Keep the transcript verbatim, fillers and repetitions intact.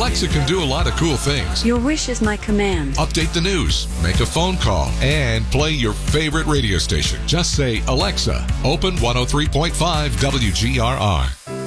Alexa can do a lot of cool things. Your wish is my command. Update the news, make a phone call, and play your favorite radio station. Just say, Alexa, open one oh three point five W G R R.